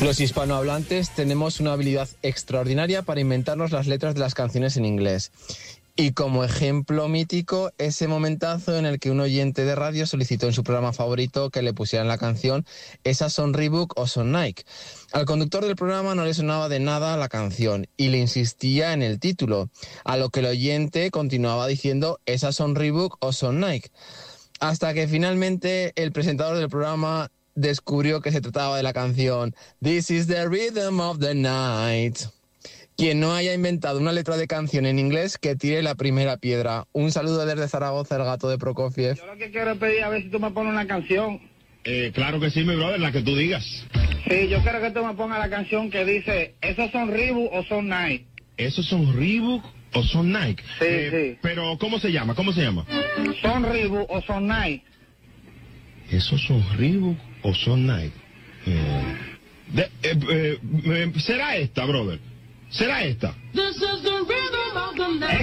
Los hispanohablantes tenemos una habilidad extraordinaria para inventarnos las letras de las canciones en inglés. Y como ejemplo mítico, ese momentazo en el que un oyente de radio solicitó en su programa favorito que le pusieran la canción ¿Esas son Reebok o son Nike? Al conductor del programa no le sonaba de nada la canción y le insistía en el título, a lo que el oyente continuaba diciendo ¿esas son Reebok o son Nike? Hasta que finalmente el presentador del programa descubrió que se trataba de la canción This is the rhythm of the night. Quien no haya inventado una letra de canción en inglés, que tire la primera piedra. Un saludo desde Zaragoza, el gato de Prokofiev. Yo lo que quiero es pedir a ver si tú me pones una canción. Claro que sí, mi brother, la que tú digas. Sí, yo quiero que tú me pongas la canción que dice, ¿esos son Reebok o son Nike? ¿Esos son Reebok o son Nike? Sí, sí. Pero, ¿cómo se llama? ¿Cómo se llama? ¿Son Reebok o son Nike? ¿Esos son Reebok o son Nike? ¿Será esta, brother? ¿Será esta?